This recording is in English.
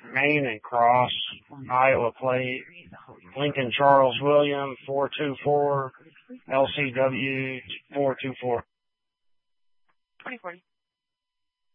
Main and Cross, Iowa plate, Lincoln Charles William, 424, LCW 424. 2040.